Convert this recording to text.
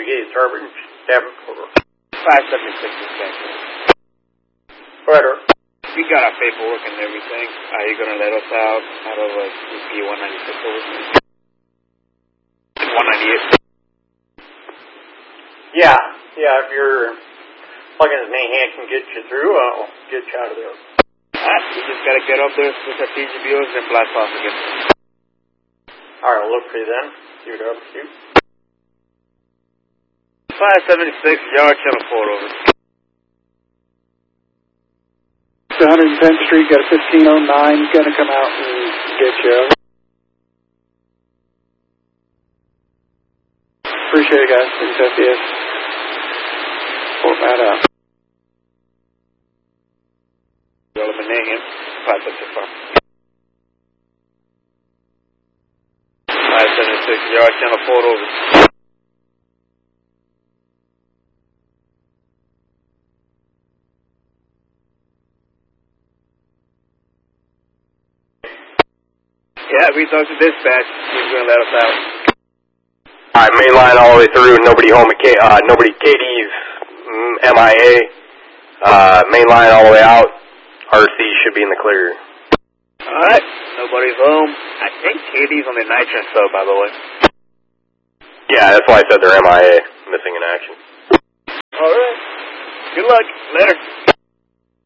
Gate, Starboard, Davenport. 576 dispatcher. Right, or We got our paperwork and everything. Are you going to let us out of CP-196 over? 198. Yeah, if your plug-in main hand can get you through, I'll get you out of there. Alright, we just got to get up there with the TGBOs and blast off again. Alright, I'll look for you then. See what up to you. 576, yard channel 4 over. 110th Street, got a 1509, gonna come out and get you. Appreciate it, guys. Thanks, FDS. Port that up. Eliminating 575. 576, yard channel 4 over. Yeah, we talked to dispatch. He's going to let us out. Alright, main line all the way through. Nobody home at nobody. KD's MIA. Main line all the way out. RC should be in the clear. Alright, nobody's home. I think KD's on the nitrogen sub, by the way. Yeah, that's why I said they're MIA. Missing in action. Alright. Good luck. Later.